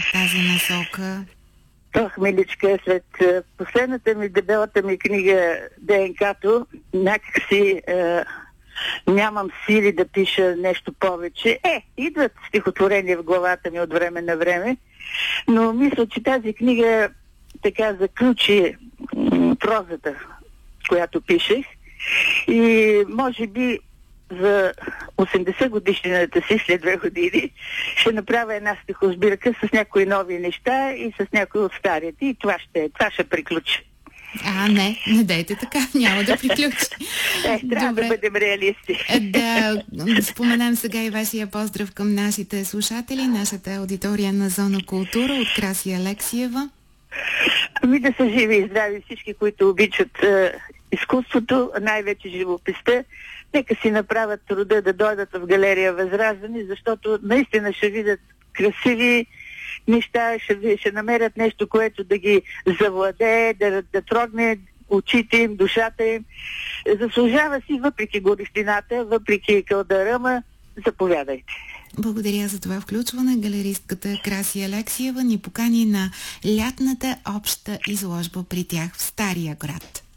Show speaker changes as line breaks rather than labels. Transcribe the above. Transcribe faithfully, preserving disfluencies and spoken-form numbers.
в тази насока?
Ох, миличка, след последната ми, дебелата ми книга ДНК-то, някакси е, нямам сили да пиша нещо повече. Е, идват стихотворения в главата ми от време на време, но мисля, че тази книга така заключи м- прозата, която пишех. И може би за осемдесет годишнината си, след две години, ще направя една стихосбирка с някои нови неща и с някои от старите. И това ще, това ще приключи.
А, не, не дейте така, няма да приключи.
Е, трябва Добре. да бъдем реалисти.
Да споменам сега и вашия поздрав към нашите слушатели, нашата аудитория на Зона Култура от Краси Алексиева.
Ами да са живи и здрави всички, които обичат е, изкуството, най-вече живописта. Нека си направят труда да дойдат в галерия Възраждане, защото наистина ще видят красиви неща, ще, ще намерят нещо, което да ги завладее, да, да трогне очите им, душата им. Заслужава си, въпреки горещината, въпреки кълдаръма, заповядайте.
Благодаря за това включване. Галеристката Краси Алексиева ни покани на лятната обща изложба при тях в Стария град.